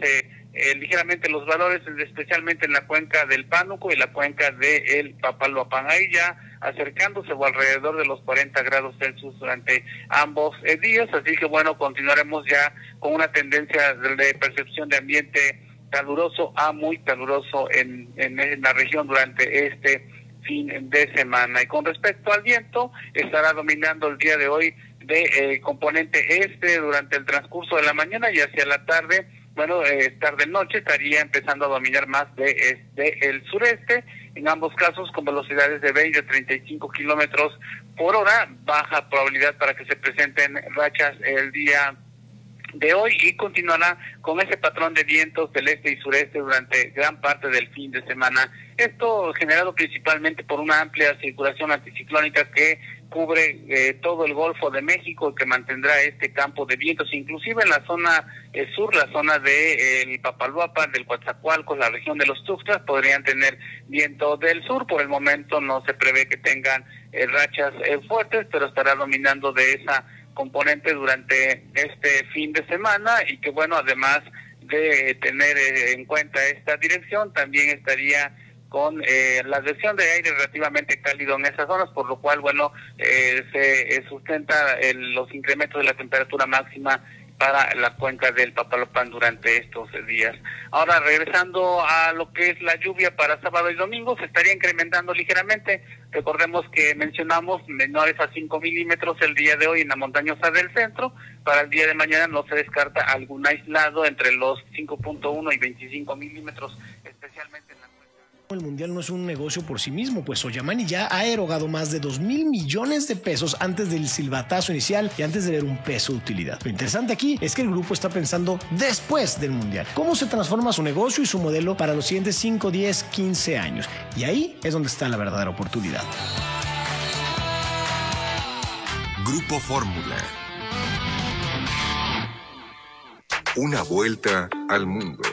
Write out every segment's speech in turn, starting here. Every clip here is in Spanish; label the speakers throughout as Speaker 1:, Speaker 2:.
Speaker 1: bajarse ligeramente los valores, especialmente en la cuenca del Pánuco y la cuenca del Papaloapan. Ahí ya acercándose o alrededor de los 40 grados Celsius durante ambos días, así que bueno, continuaremos ya con una tendencia de percepción de ambiente caluroso a muy caluroso en la región durante este fin de semana. Y con respecto al viento, estará dominando el día de hoy de componente este durante el transcurso de la mañana y hacia la tarde, tarde-noche estaría empezando a dominar más de el sureste, en ambos casos con velocidades de 20 a 35 kilómetros por hora, baja probabilidad para que se presenten rachas el día de hoy y continuará con ese patrón de vientos del este y sureste durante gran parte del fin de semana. Esto generado principalmente por una amplia circulación anticiclónica que cubre todo el Golfo de México, que mantendrá este campo de vientos, inclusive en la zona sur, la zona de el Papaloapan, del Coatzacoalcos, la región de los Tuxtlas, podrían tener viento del sur. Por el momento no se prevé que tengan rachas fuertes, pero estará dominando de esa componente durante este fin de semana y que bueno, además de tener en cuenta esta dirección, también estaría con la adhesión de aire relativamente cálido en esas zonas, por lo cual bueno, se sustenta los incrementos de la temperatura máxima para la cuenca del Papaloapan durante estos días. Ahora, regresando a lo que es la lluvia para sábado y domingo, se estaría incrementando ligeramente. Recordemos que mencionamos menores a 5 milímetros el día de hoy en la montañosa del centro. Para el día de mañana no se descarta algún aislado entre los 5.1 y 25 milímetros, especialmente en la...
Speaker 2: El Mundial no es un negocio por sí mismo, pues Ollamani ya ha erogado más de 2,000 millones de pesos antes del silbatazo inicial y antes de ver un peso de utilidad. Lo interesante aquí es que el grupo está pensando después del Mundial. ¿Cómo se transforma su negocio y su modelo para los siguientes 5, 10, 15 años? Y ahí es donde está la verdadera oportunidad.
Speaker 3: Grupo Fórmula. Una vuelta al mundo.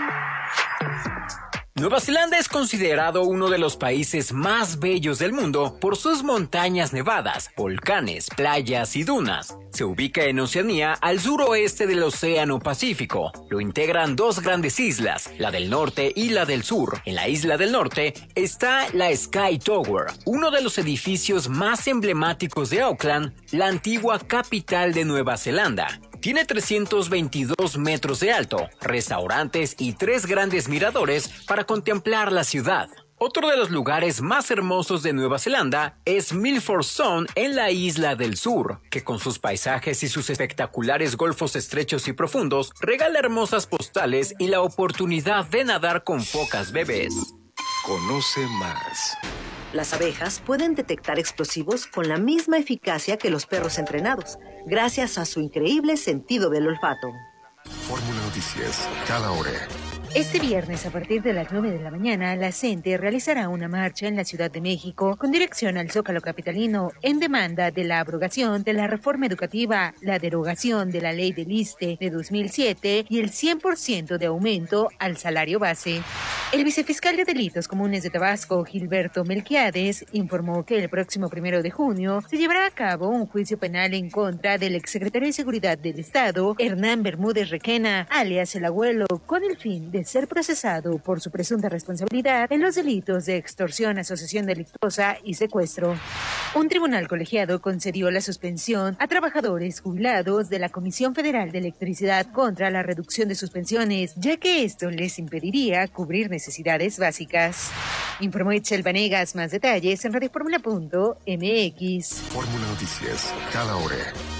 Speaker 4: Nueva Zelanda es considerado uno de los países más bellos del mundo por sus montañas nevadas, volcanes, playas y dunas. Se ubica en Oceanía, al suroeste del Océano Pacífico. Lo integran dos grandes islas, la del norte y la del sur. En la isla del norte está la Sky Tower, uno de los edificios más emblemáticos de Auckland, la antigua capital de Nueva Zelanda. Tiene 322 metros de alto, restaurantes y 3 grandes miradores para contemplar la ciudad. Otro de los lugares más hermosos de Nueva Zelanda es Milford Sound en la isla del sur, que con sus paisajes y sus espectaculares golfos estrechos y profundos regala hermosas postales y la oportunidad de nadar con focas bebés.
Speaker 3: Conoce más.
Speaker 5: Las abejas pueden detectar explosivos con la misma eficacia que los perros entrenados, gracias a su increíble sentido del olfato.
Speaker 3: Fórmula Noticias, cada hora.
Speaker 6: Este viernes, a partir de las 9 de la mañana, la CENTE realizará una marcha en la Ciudad de México con dirección al Zócalo capitalino en demanda de la abrogación de la reforma educativa, la derogación de la ley del ISSSTE de 2007 y el 100% de aumento al salario base. El vicefiscal de Delitos Comunes de Tabasco, Gilberto Melquiades, informó que el próximo 1 de junio se llevará a cabo un juicio penal en contra del exsecretario de Seguridad del Estado, Hernán Bermúdez Requena, alias El Abuelo, con el fin de ser procesado por su presunta responsabilidad en los delitos de extorsión, asociación delictuosa y secuestro. Un tribunal colegiado concedió la suspensión a trabajadores jubilados de la Comisión Federal de Electricidad contra la reducción de sus pensiones, ya que esto les impediría cubrir necesidades básicas. Informó Itzel Vanegas. Más detalles en radioformula.mx.
Speaker 3: Fórmula Noticias, cada hora.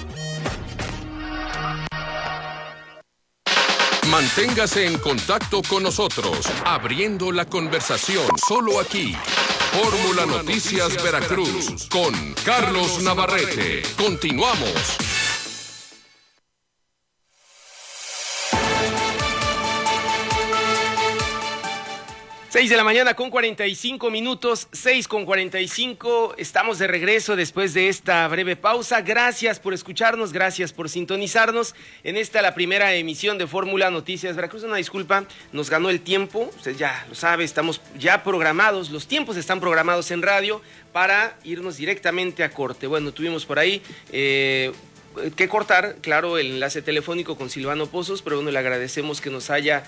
Speaker 7: Manténgase en contacto con nosotros, abriendo la conversación, solo aquí. Fórmula Noticias Veracruz, con Carlos Navarrete. Continuamos.
Speaker 8: 6 de la mañana con 45 minutos, 6:45, estamos de regreso después de esta breve pausa. Gracias por escucharnos, gracias por sintonizarnos en la primera emisión de Fórmula Noticias Veracruz. Una disculpa, nos ganó el tiempo, usted ya lo sabe, estamos ya programados, los tiempos están programados en radio para irnos directamente a corte. Bueno, tuvimos por ahí que cortar, claro, el enlace telefónico con Silvano Pozos, pero bueno, le agradecemos que nos haya